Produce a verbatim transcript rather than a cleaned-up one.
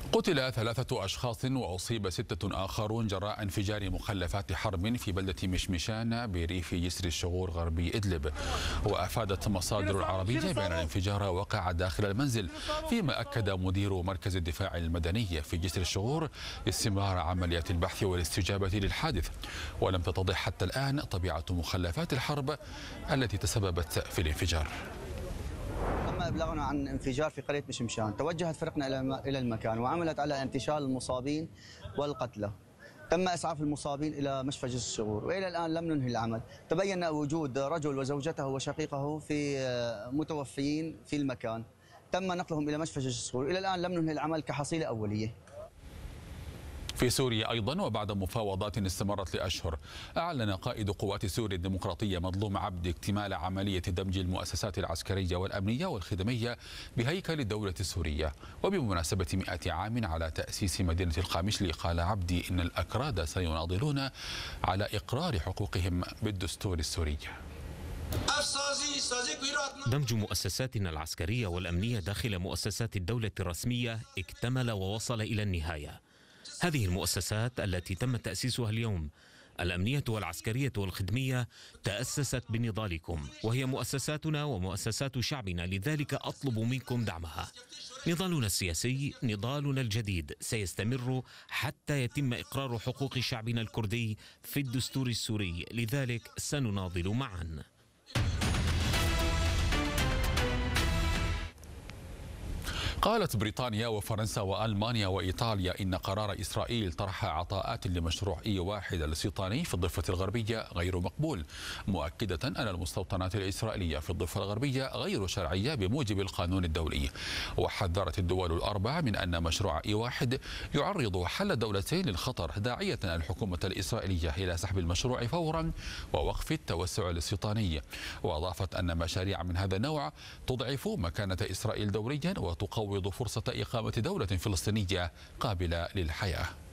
قتل ثلاثة أشخاص وأصيب ستة آخرون جراء انفجار مخلفات حرب في بلدة مشمشان بريف جسر الشغور غربي إدلب. وأفادت مصادر العربية بأن الانفجار وقع داخل المنزل، فيما أكد مدير مركز الدفاع المدني في جسر الشغور استمرار عمليات البحث والاستجابة للحادث. ولم تتضح حتى الآن طبيعة مخلفات الحرب التي تسببت في الانفجار. تم إبلاغنا عن انفجار في قرية مشمشان، توجهت فرقنا إلى المكان وعملت على انتشال المصابين والقتلى. تم إسعاف المصابين إلى مشفى جسر الشغور، وإلى الآن لم ننهي العمل. تبين وجود رجل وزوجته وشقيقه في متوفيين في المكان، تم نقلهم إلى مشفى جسر الشغور. إلى الآن لم ننهي العمل كحصيلة أولية. في سوريا أيضا، وبعد مفاوضات استمرت لأشهر، أعلن قائد قوات سوريا الديمقراطية مظلوم عبد اكتمال عملية دمج المؤسسات العسكرية والأمنية والخدمية بهيكل الدولة السورية. وبمناسبة مئة عام على تأسيس مدينة القامشلي، قال عبدي إن الأكراد سيناضلون على إقرار حقوقهم بالدستور السوري. دمج مؤسساتنا العسكرية والأمنية داخل مؤسسات الدولة الرسمية اكتمل ووصل إلى النهاية. هذه المؤسسات التي تم تأسيسها اليوم، الأمنية والعسكرية والخدمية، تأسست بنضالكم، وهي مؤسساتنا ومؤسسات شعبنا، لذلك أطلب منكم دعمها. نضالنا السياسي، نضالنا الجديد، سيستمر حتى يتم إقرار حقوق شعبنا الكردي في الدستور السوري، لذلك سنناضل معا. قالت بريطانيا وفرنسا وألمانيا وإيطاليا إن قرار إسرائيل طرح عطاءات لمشروع إي واحد الاستيطاني في الضفة الغربية غير مقبول، مؤكدة أن المستوطنات الإسرائيلية في الضفة الغربية غير شرعية بموجب القانون الدولي. وحذرت الدول الأربع من أن مشروع إي واحد يعرض حل الدولتين للخطر، داعية الحكومة الإسرائيلية إلى سحب المشروع فورا ووقف التوسع الاستيطاني. وأضافت أن مشاريع من هذا النوع تضعف مكانة إسرائيل دوليا وتقوض فرصة إقامة دولة فلسطينية قابلة للحياة.